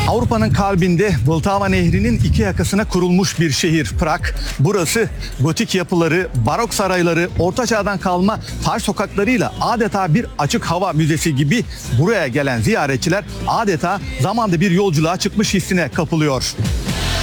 Avrupa'nın kalbinde Vltava Nehri'nin iki yakasına kurulmuş bir şehir Prag. Burası gotik yapıları, barok sarayları, orta çağdan kalma taş sokaklarıyla adeta bir açık hava müzesi gibi. Buraya gelen ziyaretçiler adeta zamanda bir yolculuğa çıkmış hissine kapılıyor.